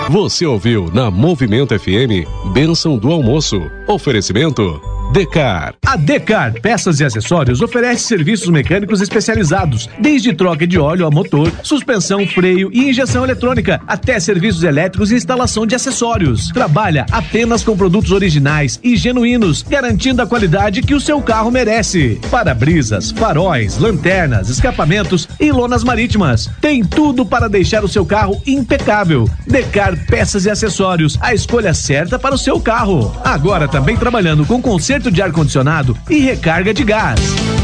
Você ouviu na Movimento FM Bênção do Almoço. Oferecimento Decar. A Decar Peças e Acessórios oferece serviços mecânicos especializados, desde troca de óleo a motor, suspensão, freio e injeção eletrônica, até serviços elétricos e instalação de acessórios. Trabalha apenas com produtos originais e genuínos, garantindo a qualidade que o seu carro merece. Para-brisas, faróis, lanternas, escapamentos e lonas marítimas. Tem tudo para deixar o seu carro impecável. Decar Peças e Acessórios, a escolha certa para o seu carro. Agora também trabalhando com conserto de ar-condicionado e recarga de gás.